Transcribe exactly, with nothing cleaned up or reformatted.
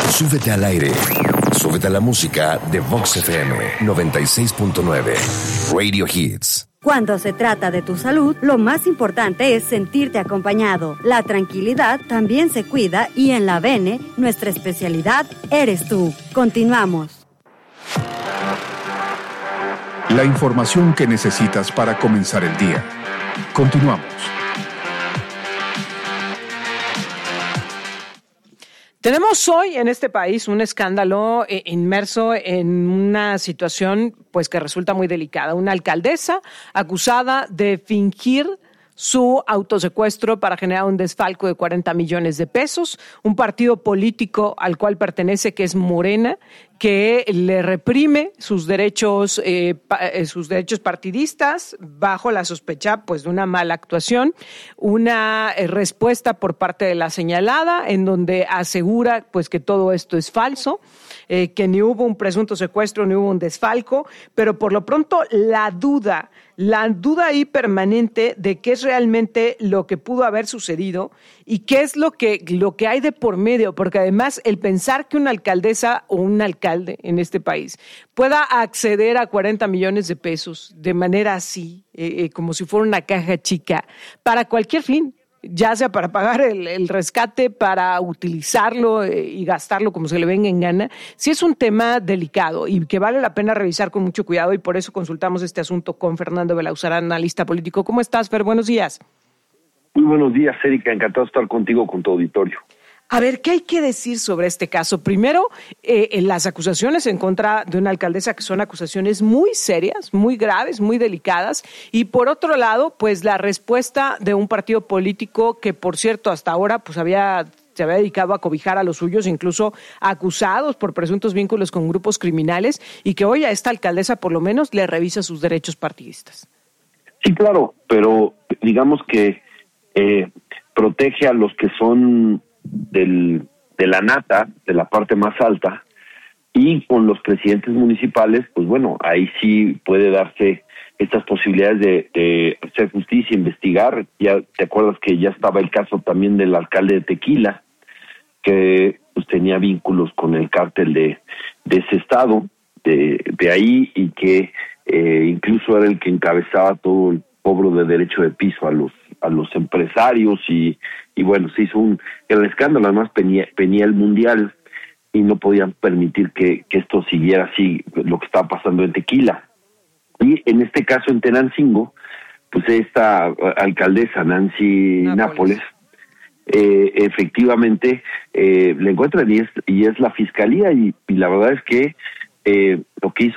Súbete al aire. Súbete a la música de Vox F M noventa y seis punto nueve. Radio Hits. Cuando se trata de tu salud, lo más importante es sentirte acompañado. La tranquilidad también se cuida y en la Bene, nuestra especialidad eres tú. Continuamos. La información que necesitas para comenzar el día. Continuamos. Tenemos hoy en este país un escándalo eh, inmerso en una situación pues que resulta muy delicada. Una alcaldesa acusada de fingir su autosecuestro para generar un desfalco de cuarenta millones de pesos, un partido político al cual pertenece, que es Morena, que le reprime sus derechos, eh, pa, eh, sus derechos partidistas bajo la sospecha pues de una mala actuación, una eh, respuesta por parte de la señalada en donde asegura pues que todo esto es falso, eh, que ni hubo un presunto secuestro ni hubo un desfalco, pero por lo pronto la duda, la duda ahí permanente de qué es realmente lo que pudo haber sucedido y qué es lo que, lo que hay de por medio, porque además el pensar que una alcaldesa o un alcalde en este país pueda acceder a cuarenta millones de pesos de manera así, eh, eh, como si fuera una caja chica, para cualquier fin, ya sea para pagar el, el rescate, para utilizarlo eh, y gastarlo como se le venga en gana, sí es un tema delicado y que vale la pena revisar con mucho cuidado, y por eso consultamos este asunto con Fernando Belauzarán, analista político. ¿Cómo estás, Fer? Buenos días. Muy buenos días, Erika. Encantado de estar contigo, con tu auditorio. A ver, ¿qué hay que decir sobre este caso? Primero, eh, las acusaciones en contra de una alcaldesa, que son acusaciones muy serias, muy graves, muy delicadas. Y por otro lado, pues la respuesta de un partido político que, por cierto, hasta ahora pues había se había dedicado a cobijar a los suyos, incluso acusados por presuntos vínculos con grupos criminales, y que hoy a esta alcaldesa por lo menos le revisa sus derechos partidistas. Sí, claro, pero digamos que eh, protege a los que son del de la nata, de la parte más alta, y con los presidentes municipales, pues bueno, ahí sí puede darse estas posibilidades de, de hacer justicia, investigar. Ya te acuerdas que ya estaba el caso también del alcalde de Tequila, que pues tenía vínculos con el cártel de, de ese estado, de, de ahí, y que eh, incluso era el que encabezaba todo el cobro de derecho de piso a los a los empresarios, y, y bueno, se hizo un el escándalo. Además venía, venía el mundial y no podían permitir que, que esto siguiera así, lo que estaba pasando en Tequila. Y en este caso en Tenancingo, pues esta alcaldesa Nancy Nápoles, Nápoles eh, efectivamente eh, le encuentran, y es, y es la fiscalía, y, y la verdad es que eh, lo que hizo